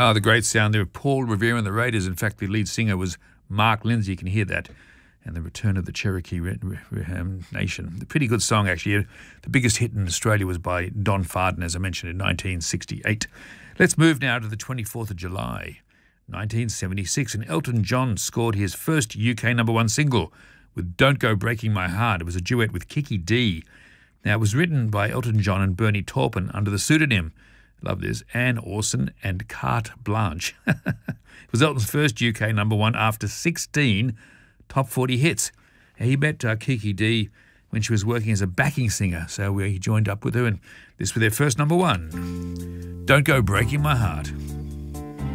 Oh, the great sound there of Paul Revere and the Raiders. In fact, the lead singer was Mark Lindsay. You can hear that. And the return of the Cherokee Nation. A pretty good song, actually. The biggest hit in Australia was by Don Fardon, as I mentioned, in 1968. Let's move now to the 24th of July, 1976. And Elton John scored his first UK #1 single with Don't Go Breaking My Heart. It was a duet with Kiki Dee. Now, it was written by Elton John and Bernie Taupin under the pseudonym, love this, Anne Orson and Carte Blanche. It was Elton's first UK #1 after 16 top 40 hits. He met Kiki Dee when she was working as a backing singer, so he joined up with her, and this was their first #1. Don't Go Breaking My Heart.